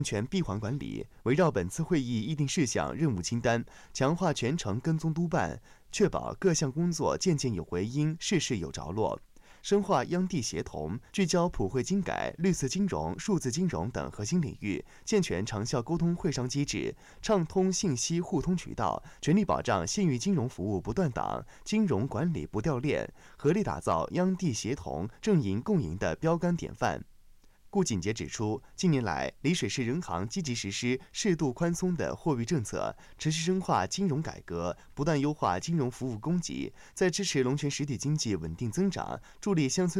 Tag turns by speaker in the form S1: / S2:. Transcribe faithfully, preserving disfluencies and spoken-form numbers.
S1: 权闭环管理，围绕本次会议议定事项、任务清单，强化全程跟踪督办，确保各项工作件件有回音，事事有着落。深化央地协同，聚焦普惠金改、绿色金融、数字金融等核心领域，健全长效沟通会商机制，畅通信息互通渠道，全力保障县域金融服务不断档、金融管理不掉链，合力打造央地协同、正营共赢的标杆典范。顾锦杰指出，近年来，丽水市人行积极实施适度宽松的货币政策，持续深化金融改革，不断优化金融服务供给，在支持龙泉实体经济稳定增长、助力乡村